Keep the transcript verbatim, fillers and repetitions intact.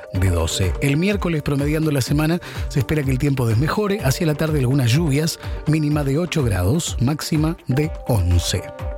de doce. El miércoles, promediando la semana, se espera que el tiempo desmejore. Hacia la tarde algunas lluvias, mínima de ocho grados, máxima de once.